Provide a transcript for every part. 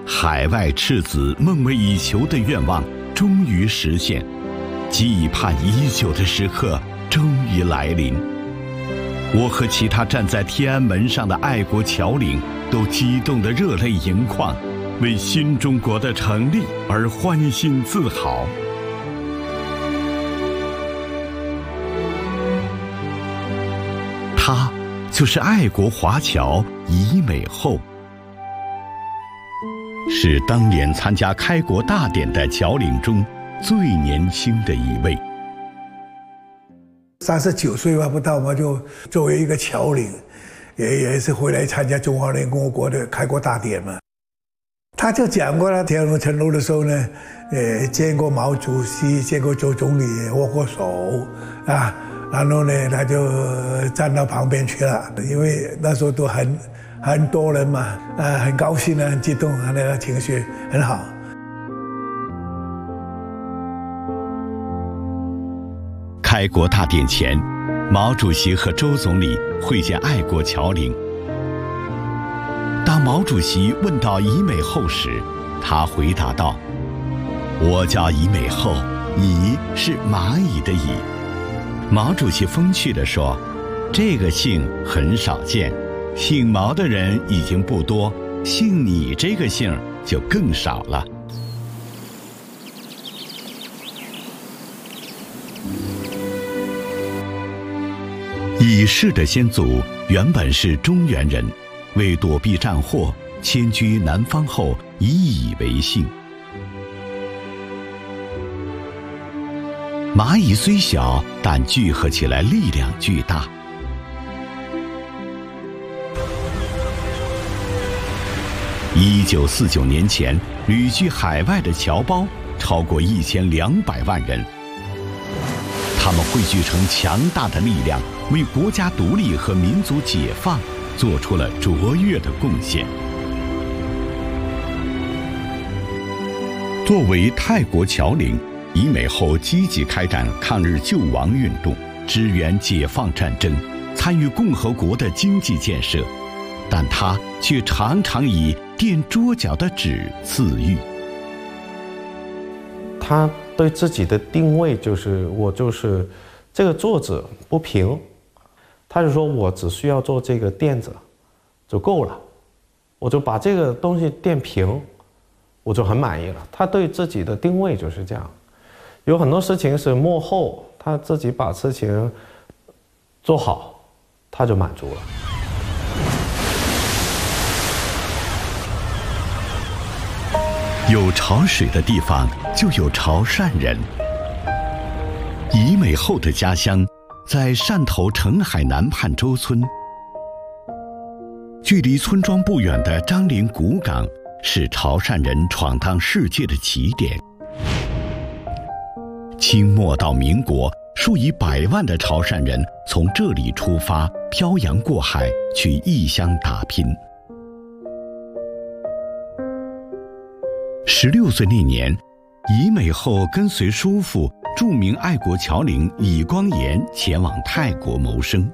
海外赤子梦寐以求的愿望终于实现，期盼已久的时刻终于来临。我和其他站在天安门上的爱国侨领都激动得热泪盈眶，为新中国的成立而欢欣自豪。她就是爱国华侨尹美后，是当年参加开国大典的侨领中最年轻的一位。 39岁吧不到嘛，就作为一个侨领，也是回来参加中华人民共和国的开国大典嘛。他就讲过了，天安门城楼的时候呢，见过毛主席，见过周总理，握过手啊。然后呢，他就站到旁边去了，因为那时候都很多人嘛，很高兴啊，很激动，他那个情绪很好。 开国大典前，毛主席和周总理会见爱国侨领。当毛主席问到尹美后时，他回答道：“我叫尹美后，蚁是蚂蚁的蚁。”毛主席风趣地说：“这个姓很少见，姓毛的人已经不多，姓你这个姓就更少了。”乙氏的先祖原本是中原人，为躲避战祸，迁居南方后以蚁为姓。蚂蚁虽小，但聚合起来力量巨大。1949年前，旅居海外的侨胞超过1200万人，他们汇聚成强大的力量，为国家独立和民族解放做出了卓越的贡献。作为泰国侨领，尹美后积极开展抗日救亡运动，支援解放战争，参与共和国的经济建设，但他却常常以垫桌脚的纸自喻。 他对自己的定位就是我就是这个桌子不平，他就说我只需要做这个垫子就够了，我就把这个东西垫平，我就很满意了。他对自己的定位就是这样。有很多事情是幕后，他自己把事情做好，他就满足了。 有潮水的地方就有潮汕人。尹美后的家乡在汕头澄海南畔洲村，距离村庄不远的樟林古港是潮汕人闯荡世界的起点。清末到民国，数以百万的潮汕人从这里出发，漂洋过海去异乡打拼。16岁那年，尹美后跟随叔父著名爱国侨领李光炎前往泰国谋生。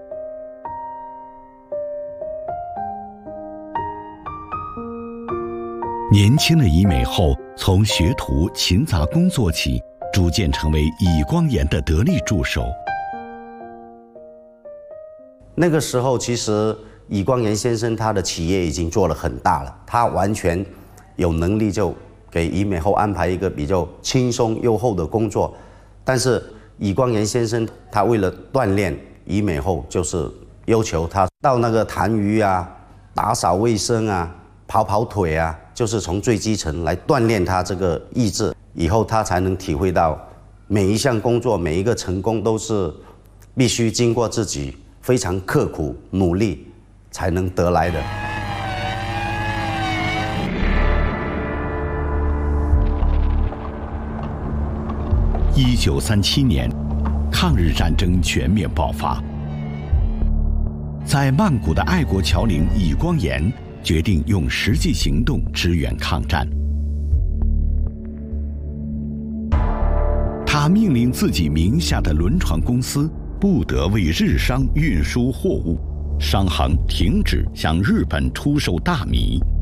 年轻的尹美后从学徒勤杂工作起，逐渐成为李光炎的得力助手。 那个时候，其实李光炎先生他的企业已经做了很大了，他完全有能力就给尹美后安排一个比较轻松优厚的工作。但是李光炎先生他为了锻炼尹美后，就是要求他到那个潭鱼啊、打扫卫生啊、跑腿啊，就是从最基层来锻炼他这个意志。以后他才能体会到，每一项工作、每一个成功都是必须经过自己非常刻苦努力才能得来的。 1937年，抗日战争全面爆发。在曼谷的爱国侨领李光炎决定用实际行动支援抗战。他命令自己名下的轮船公司不得为日商运输货物，商行停止向日本出售大米。